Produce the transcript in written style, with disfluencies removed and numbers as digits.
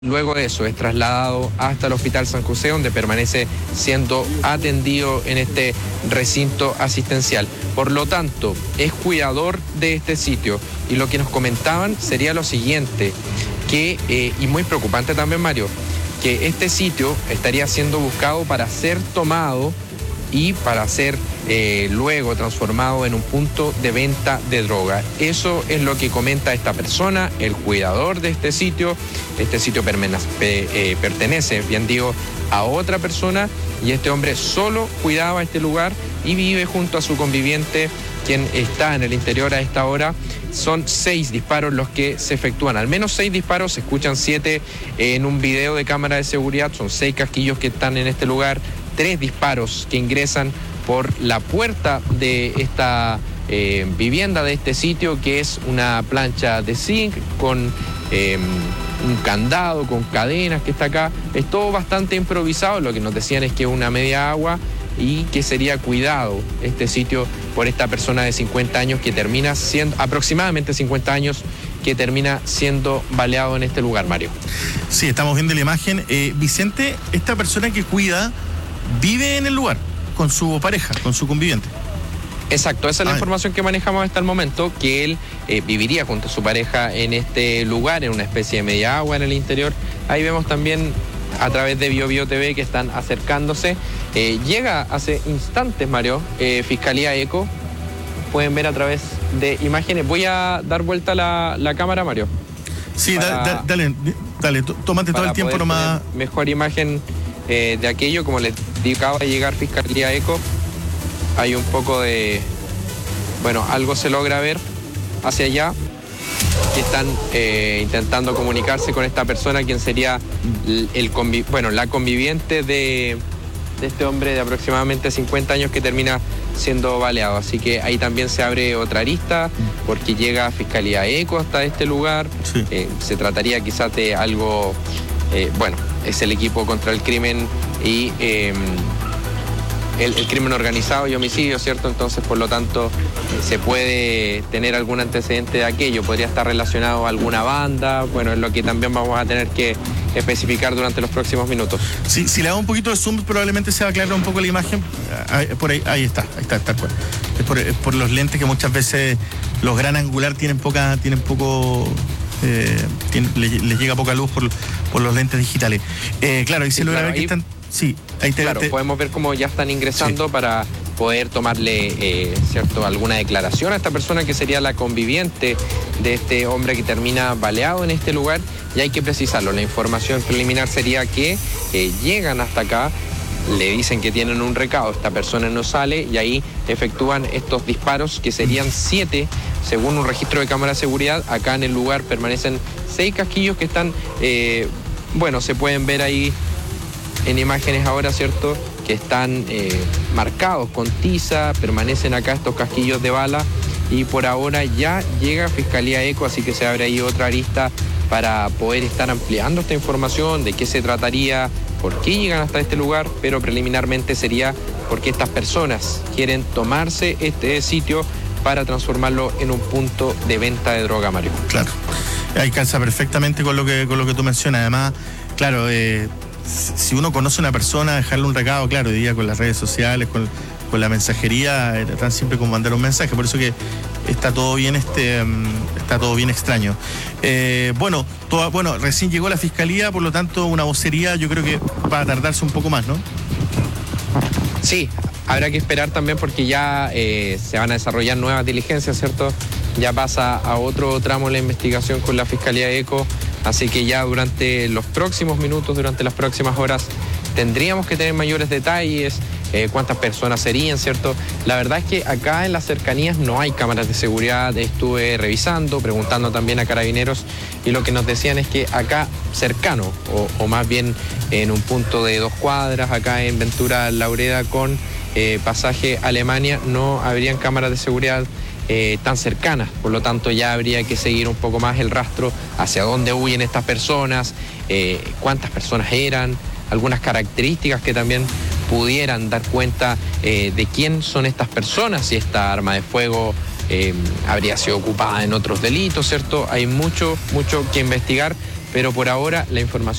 Luego de eso es trasladado hasta el Hospital San José, donde permanece siendo atendido en este recinto asistencial. Por lo tanto, es cuidador de este sitio. Y lo que nos comentaban sería lo siguiente, que, y muy preocupante también, Mario, que este sitio estaría siendo buscado para ser tomado y para ser luego transformado en un punto de venta de droga. Eso es lo que comenta esta persona, el cuidador de este sitio. Este sitio pertenece, bien digo, a otra persona, y este hombre solo cuidaba este lugar y vive junto a su conviviente, quien está en el interior a esta hora. Son 6 disparos los que se efectúan, al menos 6 disparos, se escuchan 7 en un video de cámara de seguridad, son 6 casquillos que están en este lugar, 3 disparos que ingresan por la puerta de esta vivienda, de este sitio, que es una plancha de zinc con un candado, con cadenas que está acá. Es todo bastante improvisado. Lo que nos decían es que es una media agua y que sería cuidado este sitio por esta persona de 50 años que termina siendo, aproximadamente 50 años, que termina siendo baleado en este lugar, Mario. Sí, estamos viendo la imagen. Vicente, esta persona que cuida vive en el lugar con su pareja, con su conviviente. Exacto, esa es la información que manejamos hasta el momento, que él viviría junto a su pareja en este lugar, en una especie de media agua en el interior. Ahí vemos también a través de BioBio TV que están acercándose. Llega hace instantes, Mario, Fiscalía ECO. Pueden ver a través de imágenes. Voy a dar vuelta la cámara, Mario. Sí, dale, tómate todo el tiempo nomás. Mejor imagen de aquello, como les digo, acaba de llegar Fiscalía ECO. Hay un poco de, bueno, algo se logra ver hacia allá, que están intentando comunicarse con esta persona, quien sería la conviviente de este hombre de aproximadamente 50 años que termina siendo baleado. Así que ahí también se abre otra arista, porque llega Fiscalía ECO hasta este lugar. Sí. Se trataría quizás de algo, es el equipo contra el crimen y el crimen organizado y homicidio, ¿cierto? Entonces, por lo tanto, se puede tener algún antecedente de aquello, podría estar relacionado a alguna banda. Bueno, es lo que también vamos a tener que especificar durante los próximos minutos. Sí, si le hago un poquito de zoom, probablemente se va a aclarar un poco la imagen. Por ahí está, tal cual. Es por los lentes, que muchas veces los gran angular les llega poca luz por los lentes digitales. Claro, y se logra ver que están. Sí, ahí podemos ver cómo ya están ingresando, sí, para poder tomarle alguna declaración a esta persona, que sería la conviviente de este hombre que termina baleado en este lugar. Y hay que precisarlo, la información preliminar sería que llegan hasta acá, le dicen que tienen un recado, esta persona no sale, y ahí efectúan estos disparos, que serían 7, según un registro de cámara de seguridad. Acá en el lugar permanecen 6 casquillos que están, se pueden ver ahí en imágenes ahora, ¿cierto?, que están marcados con tiza. Permanecen acá estos casquillos de bala, y por ahora ya llega Fiscalía ECO, así que se abre ahí otra arista para poder estar ampliando esta información, de qué se trataría, por qué llegan hasta este lugar, pero preliminarmente sería porque estas personas quieren tomarse este sitio para transformarlo en un punto de venta de droga, Mario. Claro, ahí calza perfectamente con lo que tú mencionas. Además, claro, si uno conoce a una persona, dejarle un recado, claro, hoy día con las redes sociales, con la mensajería, era tan simple como mandar un mensaje. Por eso que está todo bien extraño. Recién llegó la Fiscalía, por lo tanto una vocería yo creo que va a tardarse un poco más, ¿no? Sí, habrá que esperar también, porque ya se van a desarrollar nuevas diligencias, ¿cierto? Ya pasa a otro tramo la investigación con la Fiscalía ECO, así que ya durante los próximos minutos, durante las próximas horas, tendríamos que tener mayores detalles, cuántas personas serían, ¿cierto? La verdad es que acá en las cercanías no hay cámaras de seguridad. Estuve revisando, preguntando también a carabineros, y lo que nos decían es que acá cercano, o más bien en un punto de 2 cuadras, acá en Ventura Laureda con pasaje Alemania, no habrían cámaras de seguridad tan cercanas. Por lo tanto, ya habría que seguir un poco más el rastro hacia dónde huyen estas personas, cuántas personas eran, algunas características que también pudieran dar cuenta de quién son estas personas, si esta arma de fuego habría sido ocupada en otros delitos, ¿cierto? Hay mucho que investigar, pero por ahora la información